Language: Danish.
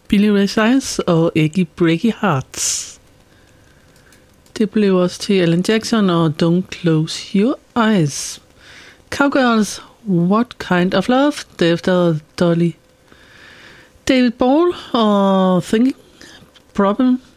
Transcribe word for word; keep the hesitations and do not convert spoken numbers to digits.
Billy Ray Cyrus og Eggy Breaky Hearts. Det blev også til Alan Jackson og Don't Close Your Eyes. Cowgirls, What Kind of Love, derefter Dolly. David Ball og Thinking Problem